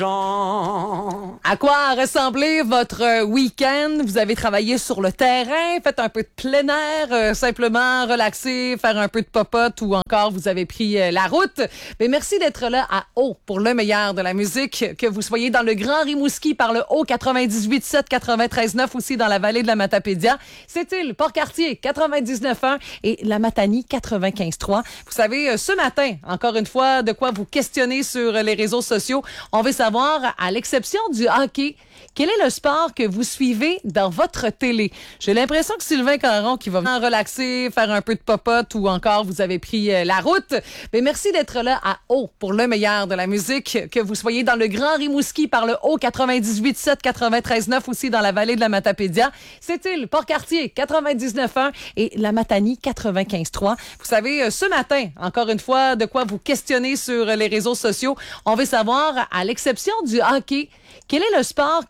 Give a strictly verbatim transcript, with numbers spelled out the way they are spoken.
À quoi a ressemblé votre week-end? Vous avez travaillé sur le terrain, fait un peu de plein air, euh, simplement relaxer, faire un peu de popote ou encore vous avez pris euh, la route. Mais merci d'être là à Haut pour le meilleur de la musique. Que vous soyez dans le Grand Rimouski par le Haut quatre-vingt-dix-huit sept, quatre-vingt-treize neuf aussi dans la vallée de la Matapédia. C'est-il Port-Cartier quatre-vingt-dix-neuf un et la Matanie quatre-vingt-quinze trois. Vous savez, euh, ce matin, encore une fois, de quoi vous questionner sur les réseaux sociaux. On veut savoir, à l'exception du hockey, quel est le sport que vous suivez dans votre télé? J'ai l'impression que Sylvain Caron qui va relaxer, faire un peu de popote ou encore vous avez pris euh, la route. Mais merci d'être là à Haut pour le meilleur de la musique. Que vous soyez dans le Grand Rimouski par le Haut quatre-vingt-dix-huit sept, quatre-vingt-treize neuf aussi dans la vallée de la Matapédia. C'est-il Port-Cartier quatre-vingt-dix-neuf un et la Matanie quatre-vingt-quinze trois. Vous savez, ce matin, encore une fois, de quoi vous questionner sur les réseaux sociaux. On veut savoir, à l'exception du hockey, quel est le sport